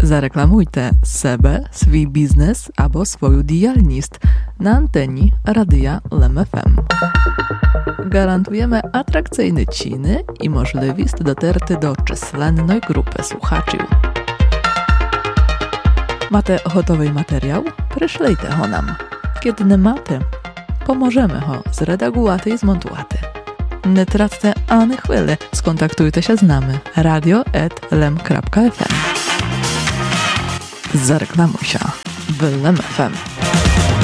Zareklamujte sebe, svій бізнес або свою діяльність na anteni Radia Lem FM. Garantujemy atrakcyjne ciny i możliwość dotarty do численної групи słuchaczy. Macie gotowy materiał? Przyszlijcie go nam. Kiedy nie macie, pomożemy go zredagować i zmontować. Nie traccie ani chwili, skontaktujcie się z nami radio@lem.fm. Zareklamuj się w Lem FM.